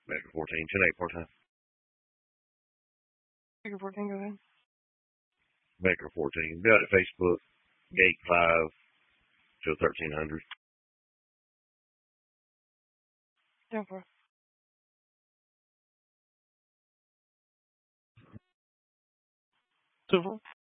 Baker 14, 10-8 part-time. Baker 14, go ahead. Baker 14. Be out at Facebook, Gate 5 to 1300. 10-4. 2-4.